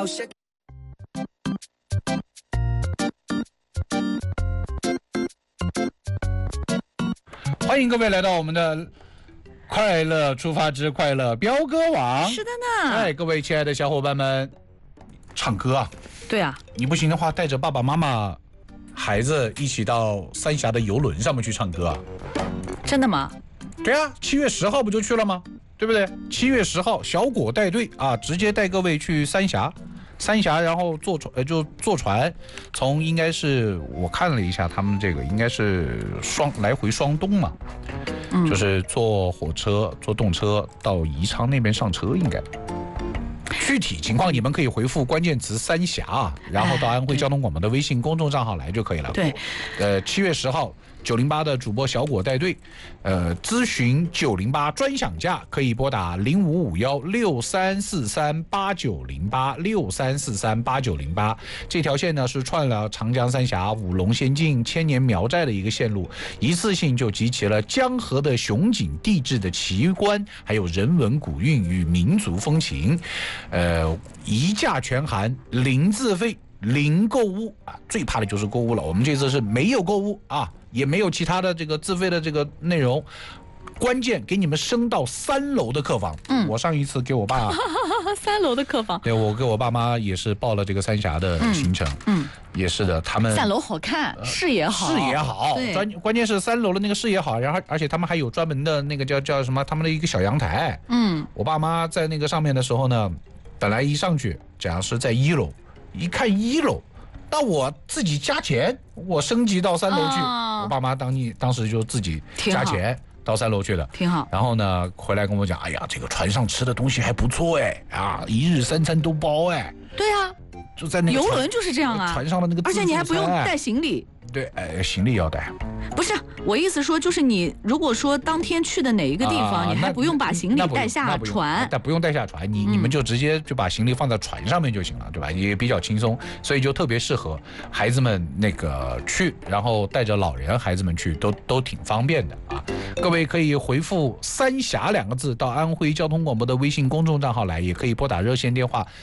欢迎各位来到我们的快乐出发之快乐飙歌网。 是的呢。 哎，各位亲爱的小伙伴们，唱歌啊！ 对啊， 你不行的话，带着爸爸妈妈、孩子一起到三峡的邮轮上面去唱歌啊！ 真的吗？ 对啊，7月10号不就去了吗？对不对？7月10号，小果带队啊，直接带各位去三峡。然后坐船，从应该是我看了一下，他们这个应该是来回双东嘛，就是坐火车、坐动车到宜昌那边上车，应该。具体情况你们可以回复关键词三峡，然后到安徽交通广播的微信公众账号来就可以了。 对 ，7月10号。908的主播小果带队，咨询908专享价可以拨打05516343890863438908。这条线呢是串了长江三峡、五龙仙境、千年苗寨的一个线路，一次性就集齐了江河的雄景、地质的奇观，还有人文古韵与民族风情，一价全含，零自费。零购物啊，最怕的就是购物了。我们这次是没有购物啊，也没有其他的这个自费的这个内容，关键给你们升到3楼的客房。我上一次给我爸 3楼的客房， 对，我给我爸妈也是报了这个三峡的行程。也是的，他们 3楼好看，视野好， 关键是3楼的那个视野好，然后而且他们还有专门的那个叫什么，他们的一个小阳台。我爸妈在那个上面的时候呢，本来一上去讲是在1楼。一看1楼，那我自己加钱，我升级到3楼去。我爸妈当时就自己加钱到3楼去了， 挺好。 然后呢，回来跟我讲，哎呀，这个船上吃的东西还不错哎，啊，1日3餐都包哎。 对啊， 就在那个游轮就是这样啊， 船上的那个， 而且你还不用带行李。 对，行李要带。 不是，我意思说，就是你如果说当天去的哪一个地方，你还不用把行李带下船， 但不用带下船，你们就直接就把行李放在船上面就行了，对吧？也比较轻松，所以就特别适合孩子们那个去，然后带着老人孩子们去都挺方便的啊。各位可以回复三峡2个字到安徽交通广播的微信公众账号来，也可以拨打热线电话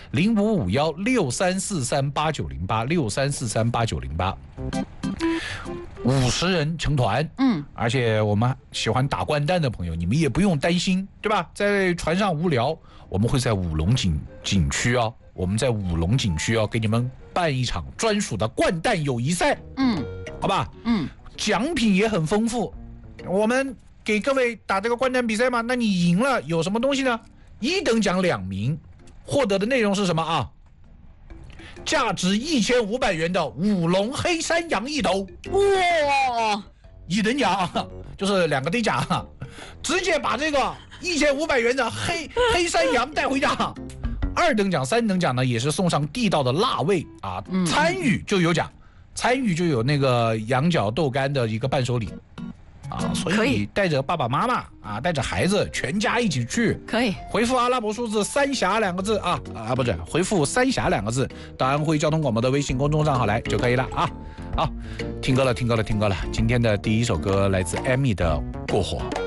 05516343890863438908。50人成团，而且我们喜欢打掼蛋的朋友，你们也不用担心，对吧？在船上无聊，我们会在五龙景区啊，给你们办一场专属的掼蛋友谊赛，好吧？奖品也很丰富，我们给各位打这个掼蛋比赛嘛，那你赢了有什么东西呢？1等奖2名，获得的内容是什么啊？价值1500元的五龙黑山羊1头，哇！1等奖就是2个对奖，直接把这个1500元的黑山羊带回家。2等奖、3等奖呢，也是送上地道的辣味啊！参与就有奖，参与就有那个羊角豆干的一个伴手礼。所以带着爸爸妈妈啊，带着孩子，全家一起去， 可以回复阿拉伯数字三峡2个字不是，回复三峡2个字到安徽交通广播的微信公众账号来就可以了啊。好，听歌了。今天的第一首歌来自 Amy 的《过火》。